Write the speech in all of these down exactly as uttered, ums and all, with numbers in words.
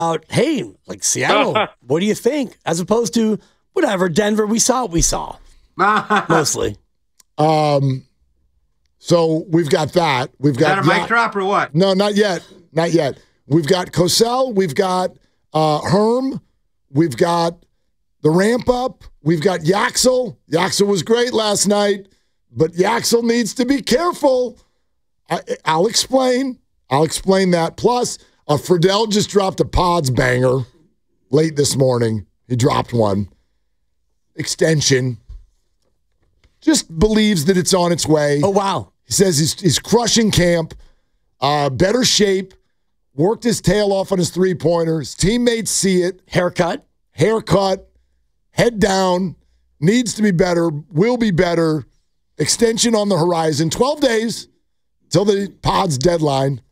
out, hey, like Seattle, what do you think? As opposed to whatever, Denver, we saw what we saw. Mostly. Um, so we've got that. We've got Is that a mic drop or what? No, not yet. Not yet. We've got Cosell. We've got uh, Herm. We've got the ramp up. We've got Yaxel. Yaxel was great last night, but Yaxel needs to be careful. I, I'll explain. I'll explain that. Plus, uh, Friedel just dropped a Pods banger late this morning. He dropped one. Extension. Just believes that it's on its way. Oh, wow. He says he's, he's crushing camp, uh, better shape, worked his tail off on his three-pointers. Teammates see it. Haircut. Haircut. Head down. Needs to be better. Will be better. Extension on the horizon. twelve days till the Pods deadline.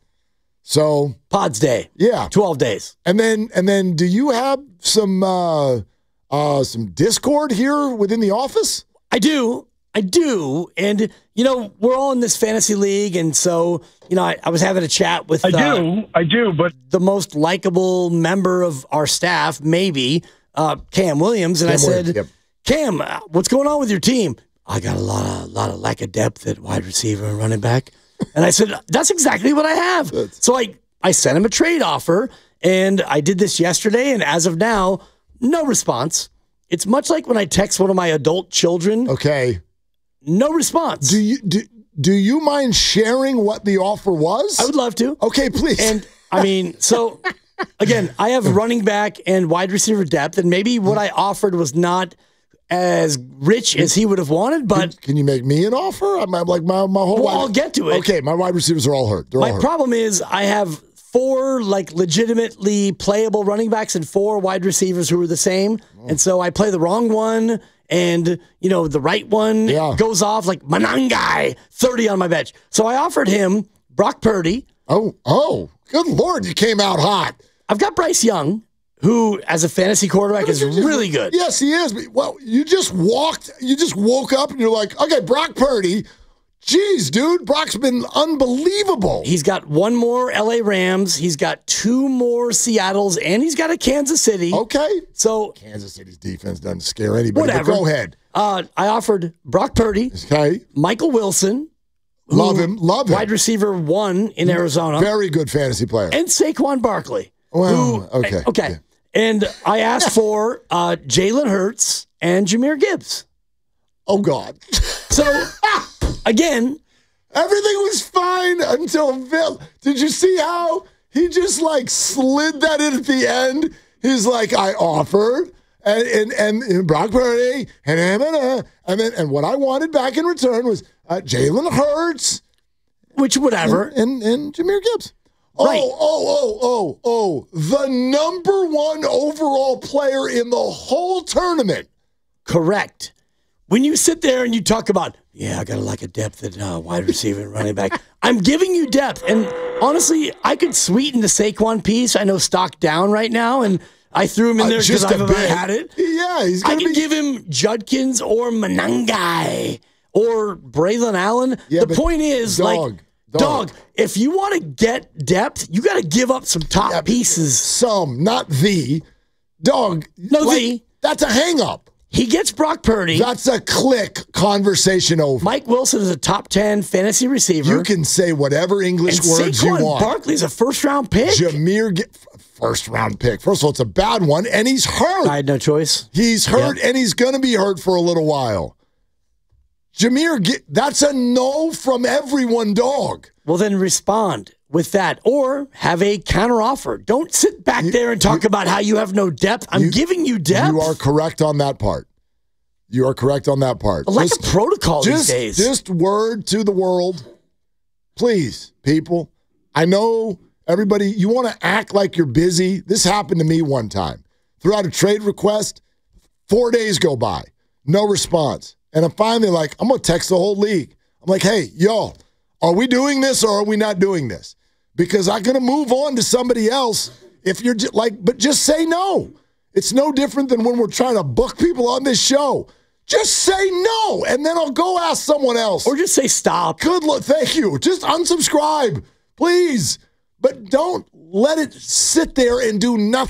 So Pods day. Yeah. twelve days. And then and then do you have some uh, uh, some Discord here within the office? I do. I do. And, you know, we're all in this fantasy league. And so, you know, I, I was having a chat with I do. Uh, I do. But the most likable member of our staff, maybe, uh, Cam Williams. And Cam I said, Williams, yep. Cam, uh, what's going on with your team? I got a lot of, lot of lack of depth at wide receiver and running back. And I said, that's exactly what I have. That's- so I, I sent him a trade offer. And I did this yesterday. And as of now, no response. It's much like when I text one of my adult children. Okay. No response. Do you do, do you mind sharing what the offer was? I would love to. Okay, please. And I mean, so again, I have running back and wide receiver depth, and maybe what I offered was not as rich as he would have wanted, but Can, can you make me an offer? I'm, I'm like my my whole. well, wide, I'll get to it. Okay, my wide receivers are all hurt. They're My all hurt. problem is I have four like legitimately playable running backs and four wide receivers who are the same, and so I play the wrong one. And, you know, the right one Yeah. goes off like Manangai, thirty on my bench. So I offered him Brock Purdy. Oh, oh, good Lord, you came out hot. I've got Bryce Young, who, as a fantasy quarterback, is really good. Yes, he is. But, well, you just walked, you just woke up and you're like, okay, Brock Purdy. Jeez, dude, Brock's been unbelievable. He's got one more L A Rams. He's got two more Seattles, and he's got a Kansas City. Okay. So Kansas City's defense doesn't scare anybody. whatever. But go ahead. Uh, I offered Brock Purdy, Okay. Michael Wilson, who- Love him. Love him. wide receiver one in Arizona, Very good fantasy player. and Saquon Barkley. Well, who- okay. Okay. Yeah. And I asked for uh, Jalen Hurts and Jahmyr Gibbs. Oh, God. So, again, Everything was fine until Bill. Did you see how he just like slid that in at the end? He's like, I offered, and and, and, and Brock Purdy, and and, and, and then and what I wanted back in return was uh, Jalen Hurts, which whatever. and, and and Jahmyr Gibbs. Oh, Right. oh, oh, oh, oh! The number one overall player in the whole tournament. Correct. When you sit there and you talk about, yeah, I got a lack of depth at uh, wide receiver and running back, I'm giving you depth. And honestly, I could sweeten the Saquon piece. I know stock down right now, and I threw him in Uh, there because just a I've bit. had it. Yeah, he's I gonna could be. give him Judkins or Manangai or Braylon Allen. Yeah, the but point is, dog, like, dog. dog, if you want to get depth, you got to give up some top Yeah, but pieces. Some, not the dog. No, like, the. That's a hang up. He gets Brock Purdy. That's a click conversation over. Mike Wilson is a top ten fantasy receiver. You can say whatever English and words Saquon you want. Barkley's a first round pick. Jameer, G- first round pick. First of all, it's a bad one, and he's hurt. I had no choice. He's hurt, Yep. and he's going to be hurt for a little while. Jameer, G- that's a no from everyone, dog. Well, then respond with that or have a counter offer. Don't sit back You- there and talk you- about how you have no depth. I'm you- giving you depth. You are correct on that part. You are correct on that part. A lack Just- of protocol just, these days. Just word to the world. Please, people. I know everybody, you want to act like you're busy. This happened to me one time. Threw out a trade request. Four days go by. No response. And I'm finally like, I'm going to text the whole league. I'm like, hey, yo, are we doing this or are we not doing this? Because I'm going to move on to somebody else if you're j- like, but just say no. It's no different than when we're trying to book people on this show. Just say no, and then I'll go ask someone else. or just say stop. Good luck. Thank you. Just unsubscribe, please. But don't let it sit there and do nothing.